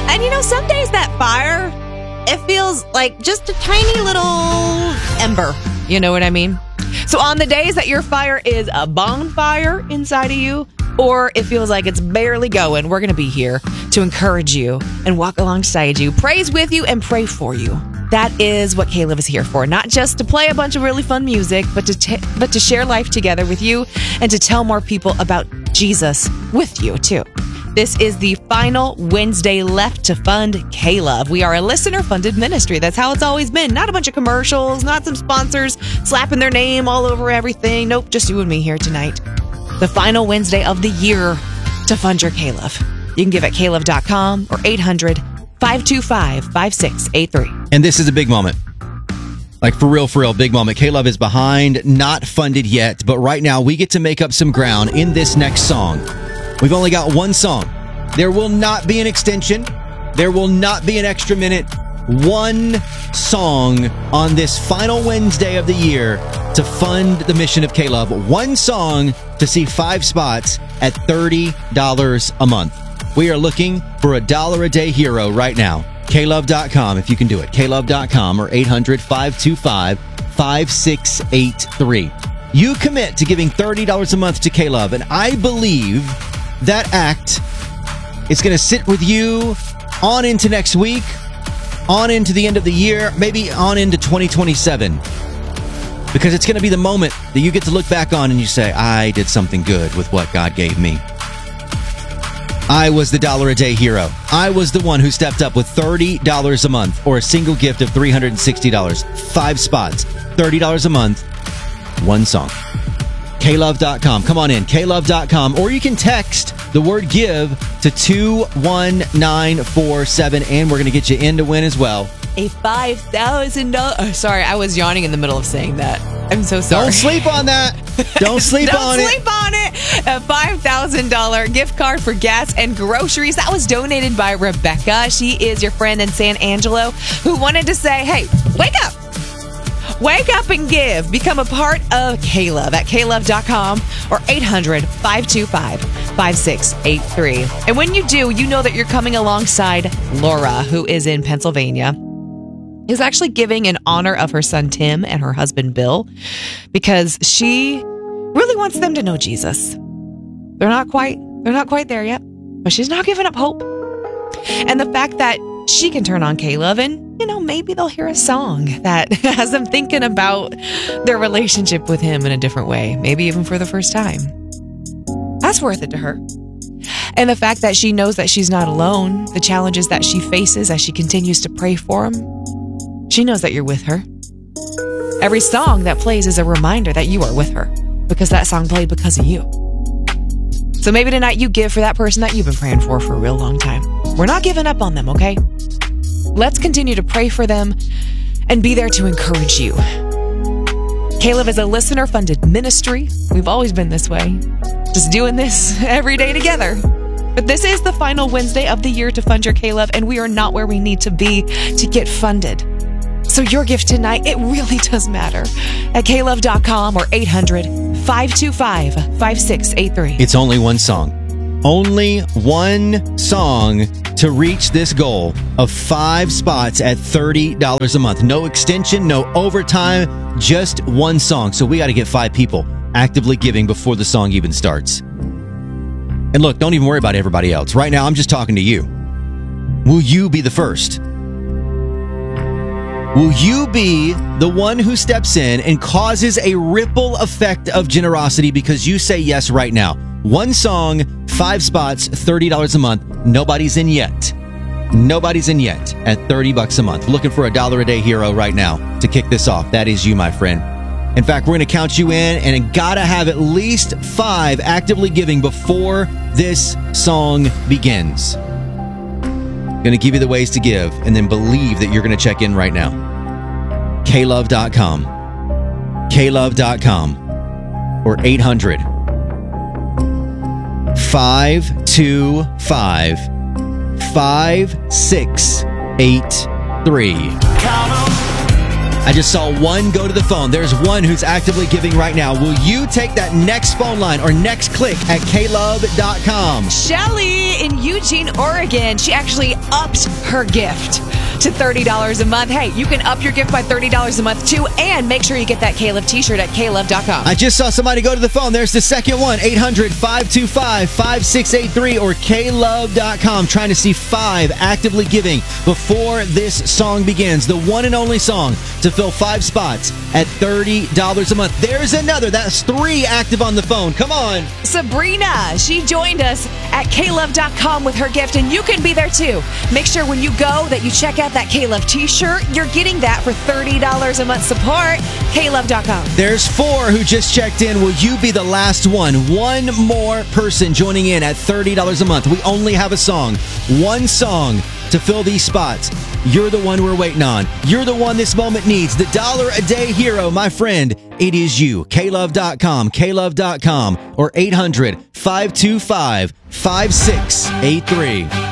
And some days that fire, it feels like just a tiny little ember. You know what I mean? So on the days that your fire is a bonfire inside of you, or it feels like it's barely going, we're going to be here to encourage you and walk alongside you, praise with you, and pray for you. That is what K-Love is here for. Not just to play a bunch of really fun music, but to share life together with you and to tell more people about Jesus with you, too. This is the final Wednesday left to fund K-Love. We are a listener-funded ministry. That's how it's always been. Not a bunch of commercials, not some sponsors slapping their name all over everything. Nope, just you and me here tonight. The final Wednesday of the year to fund your K-Love. You can give at klove.com or 800-525-5683. And this is a big moment. Like, for real, big moment. K-Love is behind, not funded yet, but right now we get to make up some ground in this next song. We've only got one song. There will not be an extension. There will not be an extra minute. One song on this final Wednesday of the year to fund the mission of K-Love. One song to see 5 spots at $30 a month. We are looking for a $1 a day hero right now. klove.com if you can do it. klove.com or 800-525-5683. You commit to giving $30 a month to K-Love, and I believe that act is going to sit with you on into next week, on into the end of the year, maybe on into 2027. Because it's going to be the moment that you get to look back on and you say, I did something good with what God gave me. I was the $1 a day hero. I was the one who stepped up with $30 a month or a single gift of $360. 5 spots, $30 a month, one song. klove.com. Come on in, klove.com. Or you can text the word give to 21947, and we're going to get you in to win as well. A $5,000. Sorry, I was yawning in the middle of saying that. I'm so sorry. Don't sleep on that. Don't sleep on it. Don't sleep on it. A $5,000 gift card for gas and groceries. That was donated by Rebecca. She is your friend in San Angelo who wanted to say, hey, wake up. Wake up and give. Become a part of K-Love at klove.com or 800-525-5683. And when you do, you know that you're coming alongside Laura, who is in Pennsylvania, who's actually giving in honor of her son Tim and her husband Bill, because she really wants them to know Jesus. They're not quite there yet, but she's not giving up hope. And the fact that she can turn on K-Love and, maybe they'll hear a song that has them thinking about their relationship with him in a different way, maybe even for the first time. That's worth it to her. And the fact that she knows that she's not alone, the challenges that she faces as she continues to pray for him, she knows that you're with her. Every song that plays is a reminder that you are with her, because that song played because of you. So maybe tonight you give for that person that you've been praying for a real long time. We're not giving up on them, okay? Let's continue to pray for them and be there to encourage you. K-Love is a listener-funded ministry. We've always been this way, just doing this every day together. But this is the final Wednesday of the year to fund your K-Love, and we are not where we need to be to get funded. So your gift tonight, it really does matter. At klove.com or 800-525-5683. It's only one song. Only one song to reach this goal of 5 spots at $30 a month. No extension, no overtime, just one song. So we got to get 5 people actively giving before the song even starts. And look, don't even worry about everybody else. Right now, I'm just talking to you. Will you be the first? Will you be the one who steps in and causes a ripple effect of generosity because you say yes right now? One song, 5 spots, $30 a month. Nobody's in yet. Nobody's in yet at $30 a month. Looking for a $1 a day hero right now to kick this off. That is you, my friend. In fact, we're going to count you in and gotta have at least 5 actively giving before this song begins. Going to give you the ways to give and then believe that you're going to check in right now. klove.com. klove.com or 800-525-5683. I just saw one go to the phone. There's one who's actively giving right now. Will you take that next phone line or next click at klove.com? Shelly in Eugene, Oregon. She actually upped her gift to $30 a month. Hey, you can up your gift by $30 a month too, and make sure you get that K-Love t-shirt at klove.com. I just saw somebody go to the phone. There's the second one, 800-525-5683 or klove.com. Trying to see 5 actively giving before this song begins. The one and only song to fill 5 spots at $30 a month. There's another. That's 3 active on the phone. Come on. Sabrina, she joined us at klove.com with her gift, and you can be there too. Make sure when you go that you check out that K-Love t-shirt. You're getting that for $30 a month. Support klove.com. There's 4 who just checked in. Will you be the last one? One more person joining in at $30 a month. We only have a song. One song to fill these spots. You're the one we're waiting on. You're the one this moment needs. The $1-a-day hero, my friend. It is you. klove.com, klove.com, or 800-525-5683.